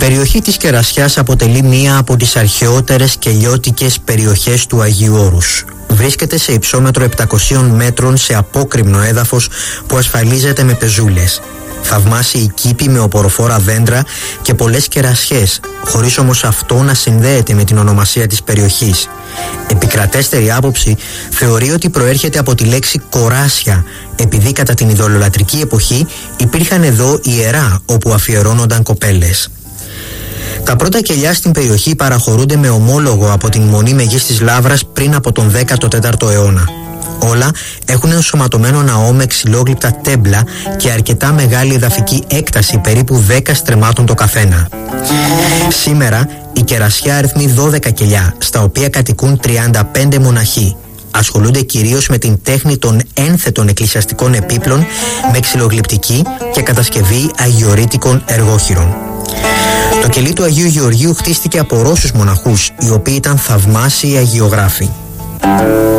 περιοχή της Κερασιάς αποτελεί μία από τις αρχαιότερες κελιώτικες περιοχές του Αγίου Όρους. Βρίσκεται σε υψόμετρο 700 μέτρων σε απόκρημνο έδαφος που ασφαλίζεται με πεζούλες. Θαυμάσιοι κήποι με οποροφόρα δέντρα και πολλές κερασιές, χωρίς όμως αυτό να συνδέεται με την ονομασία της περιοχής. Επικρατέστερη άποψη θεωρεί ότι προέρχεται από τη λέξη κοράσια, επειδή κατά την ειδωλολατρική εποχή υπήρχαν εδώ ιερά όπου αφιερώνονταν κοπέλες. Τα πρώτα κελιά στην περιοχή παραχωρούνται με ομόλογο από την Μονή Μεγής της Λαύρας πριν από τον 14ο αιώνα. Όλα έχουν ενσωματωμένο ναό με ξυλόγλυπτα τέμπλα και αρκετά μεγάλη εδαφική έκταση, περίπου 10 στρεμμάτων το καθένα. Σήμερα η Κερασιά αριθμεί 12 κελιά, στα οποία κατοικούν 35 μοναχοί. Ασχολούνται κυρίως με την τέχνη των ένθετων εκκλησιαστικών επίπλων, με ξυλογλυπτική και κατασκευή αγιορείτικων εργόχειρων. Το κελί του Αγίου Γεωργίου χτίστηκε από Ρώσους μοναχούς, οι οποίοι ήταν θαυμάσιοι αγιογράφοι.